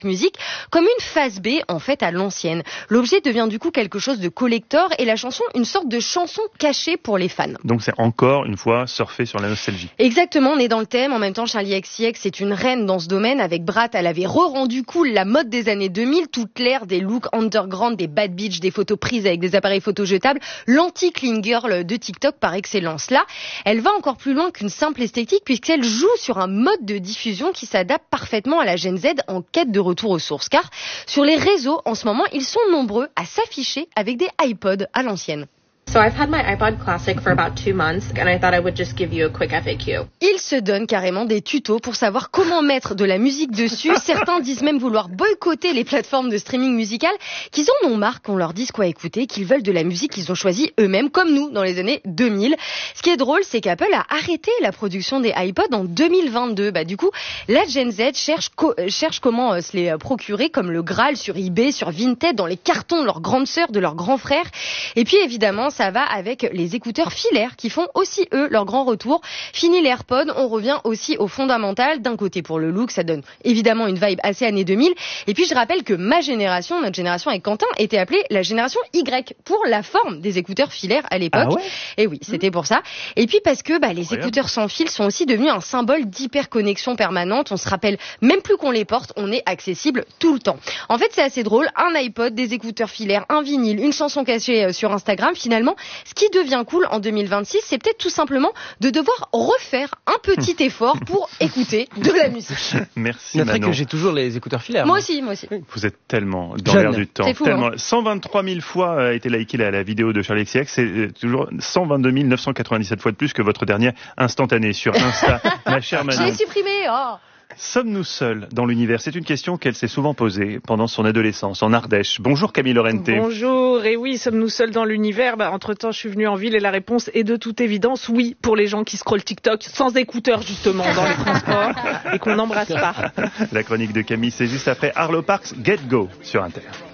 musique comme une phase B en fait à l'ancienne. L'objet devient du coup quelque chose de collector et la chanson une sorte de chanson cachée pour les fans. Donc c'est encore une fois surfer sur la nostalgie. Exactement, on est dans le thème. En même temps, Charli XCX est une reine dans ce domaine. Avec Brat, elle avait re-rendu cool la mode des années 2000, toute l'ère des looks underground, des bad bitch, des photos prises avec des appareils photo jetables, l'anti-clean girl de TikTok par excellence. Là, elle va encore plus loin qu'une simple esthétique puisqu'elle joue sur un mode de diffusion qui s'adapte parfaitement à la Gen Z en quête de retour aux sources. Car sur les réseaux, en ce moment, ils sont nombreux à s'afficher avec des iPods à l'ancienne. So I've had my iPod Classic for about 2 months and I thought I would just give you a quick FAQ. Ils se donnent carrément des tutos pour savoir comment mettre de la musique dessus. Certains disent même vouloir boycotter les plateformes de streaming musical, qu'ils en ont marre qu'on leur dise quoi écouter, qu'ils veulent de la musique qu'ils ont choisie eux-mêmes, comme nous dans les années 2000. Ce qui est drôle, c'est qu'Apple a arrêté la production des iPods en 2022. Du coup, la Gen Z cherche comment se les procurer, comme le Graal sur eBay, sur Vinted, dans les cartons de leurs grandes sœurs, de leurs grands frères. Et puis évidemment, ça va avec les écouteurs filaires qui font aussi, eux, leur grand retour. Fini les AirPods, on revient aussi au fondamental. D'un côté, pour le look, ça donne évidemment une vibe assez années 2000. Et puis, je rappelle que ma génération, notre génération avec Quentin, était appelée la génération Y pour la forme des écouteurs filaires à l'époque. Ah ouais ? Et oui, c'était pour ça. Et puis, parce que les écouteurs sans fil sont aussi devenus un symbole d'hyperconnexion permanente. On se rappelle même plus qu'on les porte, on est accessible tout le temps. En fait, c'est assez drôle. Un iPod, des écouteurs filaires, un vinyle, une chanson cachée sur Instagram, finalement. Ce qui devient cool en 2026, c'est peut-être tout simplement de devoir refaire un petit effort pour écouter de la musique. Merci Notez Manon. que j'ai toujours les écouteurs filaires. Moi aussi. Vous êtes tellement dans Jeune. l'air du temps. C'est fou, Tellement. 123 000 fois a été liké la vidéo de Charli XCX. C'est toujours 122 997 fois de plus que votre dernier instantané sur Insta. Ma chère Manon. J'ai supprimé. Oh. Sommes-nous seuls dans l'univers ? C'est une question qu'elle s'est souvent posée pendant son adolescence en Ardèche. Bonjour Camille Lorente. Bonjour, et oui, sommes-nous seuls dans l'univers ? Entre-temps, je suis venue en ville et la réponse est de toute évidence oui, pour les gens qui scrollent TikTok sans écouteurs justement dans les transports et qu'on n'embrasse pas. La chronique de Camille, c'est juste après Arlo Parks, Get Go sur Inter.